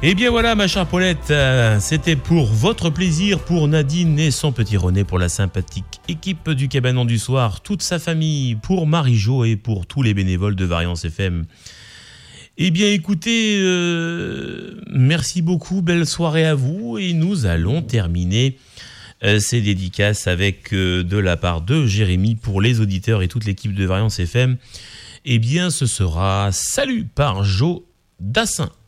Et bien voilà, ma chère Paulette, c'était pour votre plaisir, pour Nadine et son petit René, pour la sympathique équipe du Cabanon du Soir, toute sa famille, pour Marie-Jo et pour tous les bénévoles de Variance FM. Eh bien écoutez, merci beaucoup, belle soirée à vous, et nous allons terminer ces dédicaces avec de la part de Jérémy pour les auditeurs et toute l'équipe de Variance FM. Eh bien ce sera Salut par Jo Dassin.